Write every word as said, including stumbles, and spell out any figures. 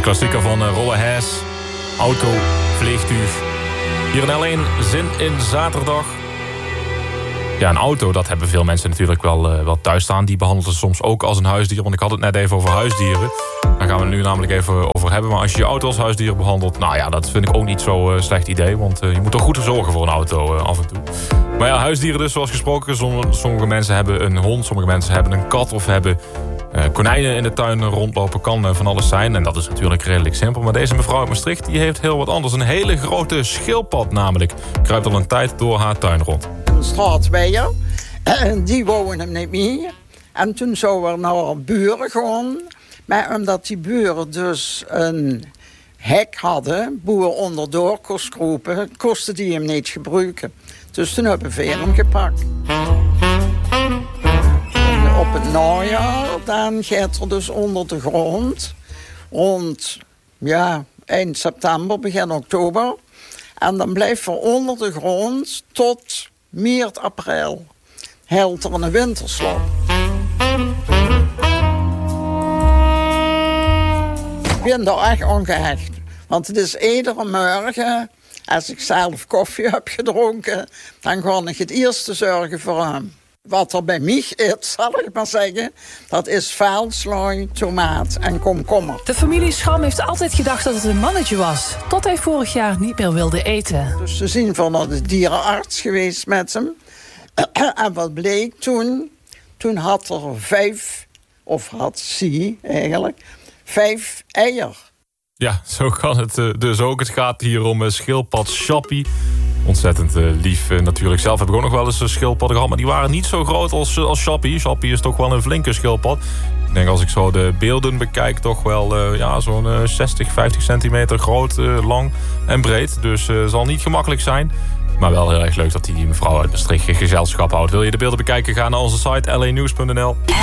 klassieker van uh, Rolle Hess. Auto, vliegtuig. Hier in L één, zin in zaterdag. Ja, een auto, dat hebben veel mensen natuurlijk wel, uh, wel thuis staan. Die behandelen ze soms ook als een huisdier. Want ik had het net even over huisdieren. Daar gaan we het nu namelijk even over hebben. Maar als je je auto als huisdier behandelt... nou ja, dat vind ik ook niet zo'n uh, slecht idee. Want uh, je moet toch goed zorgen voor een auto uh, af en toe. Maar ja, huisdieren dus, zoals gesproken. Sommige mensen hebben een hond, sommige mensen hebben een kat... of hebben uh, konijnen in de tuin rondlopen. Kan uh, van alles zijn. En dat is natuurlijk redelijk simpel. Maar deze mevrouw uit Maastricht, die heeft heel wat anders. Een hele grote schildpad namelijk. Kruipt al een tijd door haar tuin rond. Een straatweier. En die wouden hem niet meer. En toen zou er naar buren gaan. Maar omdat die buren dus een hek hadden, boer onderdoor kost kropen, kostte die hem niet gebruiken. Dus toen hebben we hem gepakt. En op het najaar, dan gaat er dus onder de grond, rond ja, eind september, begin oktober. En dan blijft er onder de grond tot maart, april. Helt er een winterslaap. Ik ben daar echt ongehecht. Want het is iedere morgen, als ik zelf koffie heb gedronken, dan ga ik het eerste zorgen voor hem. Wat er bij mij is, zal ik maar zeggen, dat is veldslaai, tomaat en komkommer. De familie Schram heeft altijd gedacht dat het een mannetje was. Tot hij vorig jaar niet meer wilde eten. Dus ze zijn van naar de dierenarts geweest met hem. En wat bleek toen? Toen had er vijf, of had ze eigenlijk... Vijf eier. Ja, zo kan het uh, dus ook. Het gaat hier om uh, schildpad Chappie. Ontzettend uh, lief uh, natuurlijk. Zelf heb ik ook nog wel eens uh, schildpadden gehad. Maar die waren niet zo groot als, uh, als Chappie. Chappie is toch wel een flinke schildpad. Ik denk als ik zo de beelden bekijk... toch wel uh, ja, zo'n uh, zestig, vijftig centimeter groot, uh, lang en breed. Dus het uh, zal niet gemakkelijk zijn. Maar wel heel erg leuk dat die mevrouw uit Maastricht gezelschap houdt. Wil je de beelden bekijken? Ga naar onze site l a nieuws punt n l.